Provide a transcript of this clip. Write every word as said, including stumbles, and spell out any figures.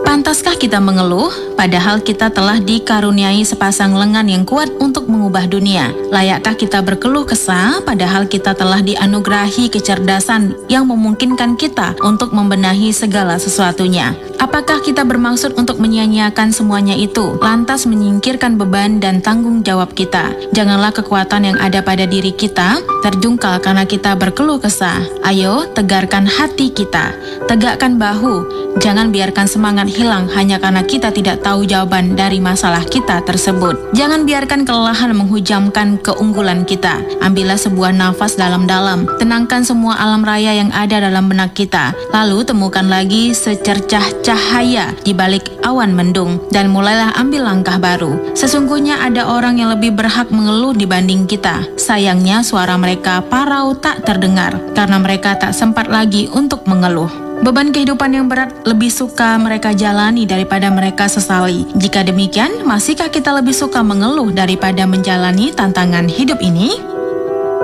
Pantaskah kita mengeluh, padahal kita telah dikaruniai sepasang lengan yang kuat untuk mengubah dunia? Layakkah kita berkeluh kesah, padahal kita telah dianugerahi kecerdasan yang memungkinkan kita untuk membenahi segala sesuatunya? Apakah kita bermaksud untuk menyia-nyiakan semuanya itu, lantas menyingkirkan beban dan tanggung jawab kita? Janganlah kekuatan yang ada pada diri kita terjungkal karena kita berkeluh kesah. Ayo, tegarkan hati kita, tegakkan bahu, jangan biarkan semangat hilang hanya karena kita tidak tahu jawaban dari masalah kita tersebut. Jangan biarkan kelelahan menghujamkan keunggulan kita. Ambillah sebuah nafas dalam-dalam, tenangkan semua alam raya yang ada dalam benak kita, lalu temukan lagi secercah cahaya di balik awan mendung, dan mulailah ambil langkah baru. Sesungguhnya ada orang yang lebih berhak mengeluh dibanding kita. Sayangnya suara mereka parau tak terdengar, karena mereka tak sempat lagi untuk mengeluh. Beban kehidupan yang berat lebih suka mereka jalani daripada mereka sesali. Jika demikian, masihkah kita lebih suka mengeluh daripada menjalani tantangan hidup ini?